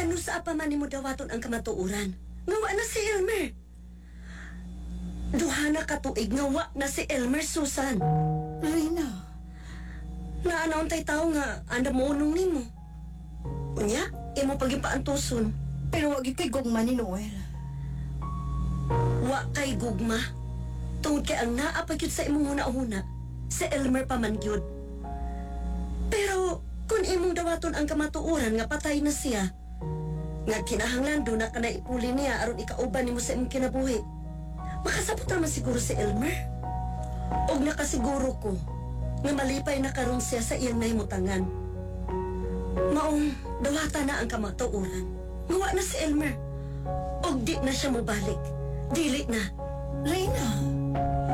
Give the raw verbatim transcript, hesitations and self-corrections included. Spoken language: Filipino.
Ngano sa apa man nimo dawaton ang kamatuuran? Ngawa na si Elmer. Duha na katuig ngawa na si Elmer, Susan. Reyna, Naanaon tay tao nga anda mo unong nimo. Unya, imo pagipaantuson. pero wag kay gugma ni Noel. Wa kay gugma. Tungod kay ang naa pa gyud sa imong huna-huna, si Elmer pa man gyud. Pero kung imong dawaton ang kamatuoran nga patay na siya, nga kinahanglan do na kana ipuli niya aron ikauban nimo sa imong kinabuhi, makasabot naman siguro si Elmer. Og nakasiguro ko nga malipay na karon siya sa iyang nahimutangan. Maong dawata na ang kamatuoran. Ngawa na si Elmer. Og di na siya mobalik. Dili na. Reyna,